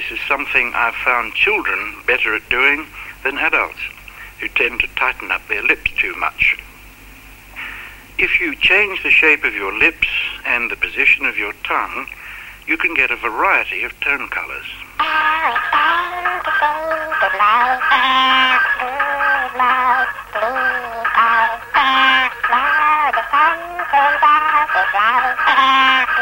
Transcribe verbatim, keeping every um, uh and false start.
is something I've found children better at doing than adults, who tend to tighten up their lips too much. If you change the shape of your lips and the position of your tongue, you can get a variety of tone colors.